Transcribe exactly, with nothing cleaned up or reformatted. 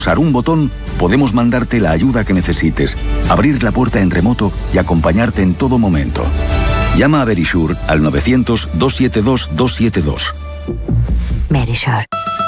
pulsar un botón, podemos mandarte la ayuda que necesites, abrir la puerta en remoto y acompañarte en todo momento. Llama a Verisure al novecientos, doscientos setenta y dos, doscientos setenta y dos. Verisure.